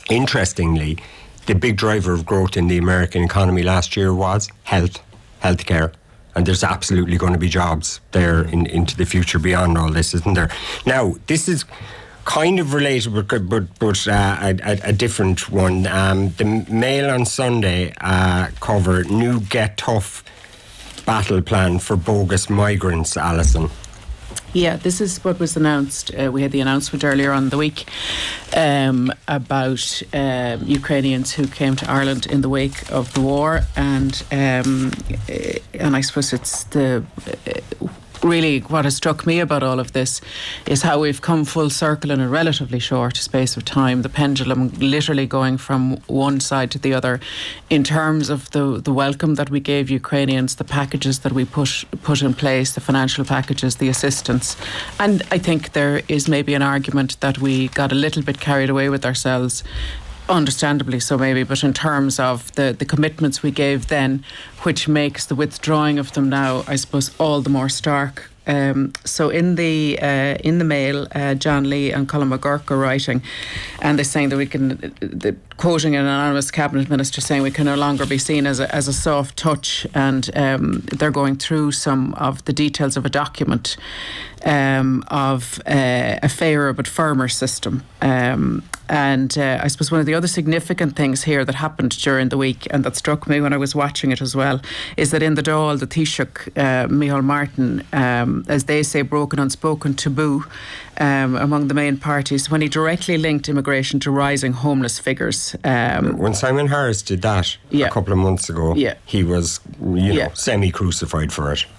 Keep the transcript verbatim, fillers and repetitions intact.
interestingly, the big driver of growth in the American economy last year was health, healthcare. And there's absolutely going to be jobs there in, into the future beyond all this, isn't there? Now, this is kind of related, but but, but uh, a, a, a different one. Um, the Mail on Sunday uh, cover new Get Tough battle plan for bogus migrants, Alison. Yeah, this is what was announced. Uh, we had the announcement earlier on in the week um, about uh, Ukrainians who came to Ireland in the wake of the war, and um, and I suppose it's the uh, really what has struck me about all of this is how we've come full circle in a relatively short space of time. The pendulum literally going from one side to the other in terms of the, the welcome that we gave Ukrainians, the packages that we put, put in place, the financial packages, the assistance. And I think there is maybe an argument that we got a little bit carried away with ourselves, understandably so maybe, but in terms of the, the commitments we gave then, which makes the withdrawing of them now, I suppose, all the more stark. Um, so in the uh, in the Mail, uh, John Lee and Colin McGurk are writing, and they're saying that we can, the, quoting an anonymous cabinet minister saying we can no longer be seen as a, as a soft touch, and um, they're going through some of the details of a document um, of uh, a fairer but firmer system. Um, and uh, I suppose one of the other significant things here that happened during the week, and that struck me when I was watching it as well, is that in the Dáil, the Taoiseach, uh, Micheál Martin, um, as they say, broke an unspoken taboo um, among the main parties when he directly linked immigration to rising homeless figures. Um, when Simon Harris did that yeah. a couple of months ago, yeah. he was, you know, yeah. semi-crucified for it.